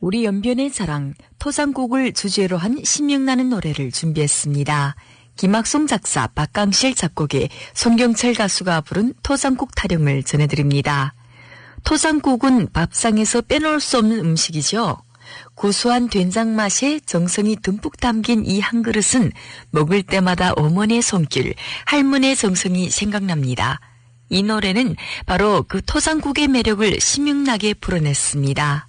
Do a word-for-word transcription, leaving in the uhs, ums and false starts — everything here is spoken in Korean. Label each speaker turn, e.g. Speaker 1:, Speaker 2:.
Speaker 1: 우리 연변의 자랑, 토장국을 주제로 한 신명나는 노래를 준비했습니다. 김학송 작사, 박강실 작곡의 손경철 가수가 부른 토장국 타령을 전해드립니다. 토장국은 밥상에서 빼놓을 수 없는 음식이죠. 고소한 된장 맛에 정성이 듬뿍 담긴 이 한 그릇은 먹을 때마다 어머니의 손길, 할머니의 정성이 생각납니다. 이 노래는 바로 그 토장국의 매력을 신명나게 풀어냈습니다.